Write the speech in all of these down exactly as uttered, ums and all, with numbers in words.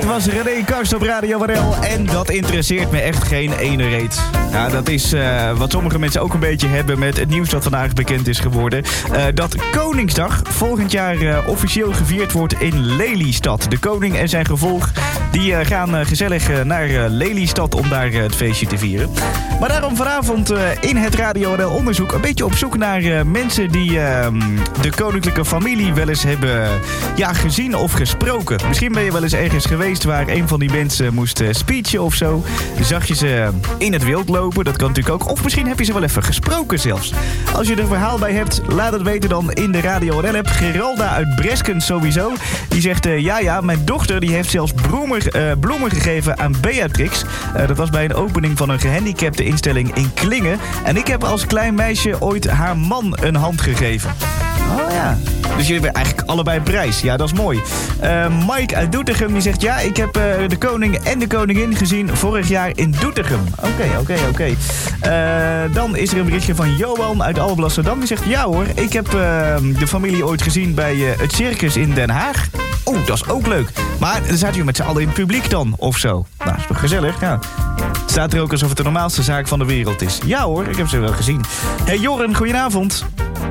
was René Karst op Radio R L en dat interesseert me echt geen ene reet. Ja, dat is uh, wat sommige mensen ook een beetje hebben met het nieuws dat vandaag bekend is geworden. Uh, dat Koningsdag volgend jaar uh, officieel gevierd wordt in Lelystad. De koning en zijn gevolg die uh, gaan uh, gezellig uh, naar uh, Lelystad om daar uh, het feestje te vieren. Maar daarom vanavond uh, in het Radio R L onderzoek een beetje op zoek naar uh, mensen die uh, de koninklijke familie wel eens hebben ja, gezien of gesproken. Misschien ben je wel eens ergens geweest waar een van die mensen moest uh, speechen of zo. Zag je ze in het wild lopen, dat kan natuurlijk ook. Of misschien heb je ze wel even gesproken zelfs. Als je er een verhaal bij hebt, laat het weten dan in de Radio R L-app. Geralda uit Bresken sowieso. Die zegt, uh, ja ja, mijn dochter die heeft zelfs bloemen, uh, bloemen gegeven aan Beatrix. Uh, dat was bij een opening van een gehandicapte instelling in Klingen. En ik heb als klein meisje ooit haar man een hand gegeven. Oh ja. Dus jullie hebben eigenlijk allebei een prijs. Ja, dat is mooi. Uh, Mike uit Doetinchem die zegt... ja, ik heb uh, de koning en de koningin gezien vorig jaar in Doetinchem. Oké, okay, oké, okay, oké. Okay. Uh, dan is er een berichtje van Johan uit Alblasserdam. Die zegt... ja hoor, ik heb uh, de familie ooit gezien bij uh, het circus in Den Haag. Oeh, dat is ook leuk. Maar dan zaten jullie met z'n allen in het publiek dan, of zo. Nou, dat is toch gezellig, ja. Het staat er ook alsof het de normaalste zaak van de wereld is. Ja hoor, ik heb ze wel gezien. Hey Joren, goedenavond.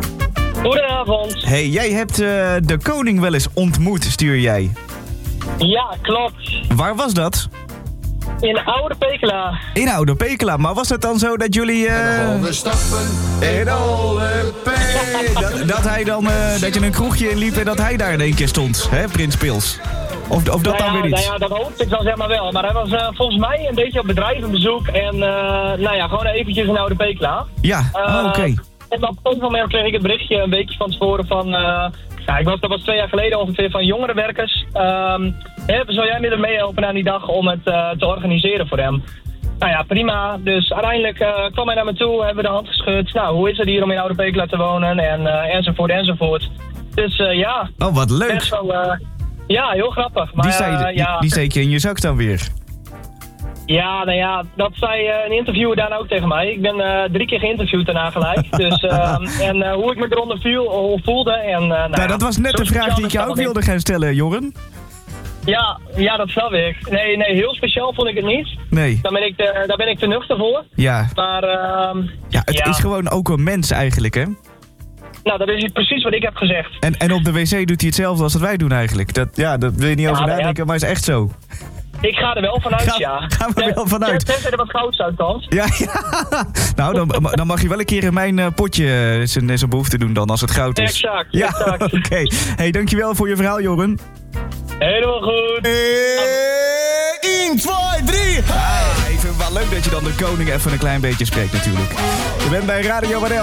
Goedenavond. Hey, jij hebt uh, de koning wel eens ontmoet, stuur jij. Ja, klopt. Waar was dat? In Oude Pekela. In Oude Pekela, maar was het dan zo dat jullie... Uh... En alle stappen in Oude Pekela. dat, dat hij dan, uh, dat je een kroegje inliep en dat hij daar in één keer stond, hè, Prins Pils? Of, of dat nou ja, dan weer niet? Nou ja, dat hoopte ik dan zeg maar wel. Maar hij was uh, volgens mij een beetje op bedrijvenbezoek en uh, nou ja, gewoon eventjes in Oude Pekela. Ja, uh, oh, oké. Okay. En op een moment kreeg ik het berichtje een weekje van tevoren van... Uh, ja, ik was, dat was twee jaar geleden ongeveer van jongerenwerkers. Um, hè, zou jij met hem meehelpen aan die dag om het uh, te organiseren voor hem? Nou ja, prima. Dus uiteindelijk uh, kwam hij naar me toe, hebben we de hand geschud. Nou, hoe is het hier om in Oude Pekela te wonen? En, uh, enzovoort, enzovoort. Dus uh, ja. Oh, wat leuk. Zo, uh, ja, heel grappig. Maar, die, zei, uh, ja. die steek je in je zak dan weer. Ja, nou ja, dat zei uh, een interviewer daarna ook tegen mij. Ik ben uh, drie keer geïnterviewd daarna gelijk. Dus, uh, en uh, hoe ik me eronder viel, voelde. En, uh, nou, nou, dat was net de vraag die ik jou ook wilde gaan stellen, Joren. Ja, ja, dat snap ik. Nee, nee, heel speciaal vond ik het niet. Nee. Daar ben ik te, daar ben ik te nuchter voor. Ja. Maar, uh, ja, het ja. is gewoon ook een mens eigenlijk, hè? Nou, dat is precies wat ik heb gezegd. En, en op de wc doet hij hetzelfde als dat wij doen eigenlijk. Dat, ja, dat wil je niet ja, over nadenken, ja. maar is echt zo. Ik ga er wel vanuit, ga, ja. Gaan we wel vanuit. Tenzij er wat goudzout komt. Ja, ja. Nou, dan, dan mag je wel een keer in mijn uh, potje zijn, zijn behoefte doen dan, als het goud is. Exact, ja, exact. Oké. Okay. Hey, dankjewel voor je verhaal, Joren. Helemaal goed. één, twee, drie. Hey, ik vind het wel leuk dat je dan de koning even een klein beetje spreekt natuurlijk. Je bent bij Radio R L.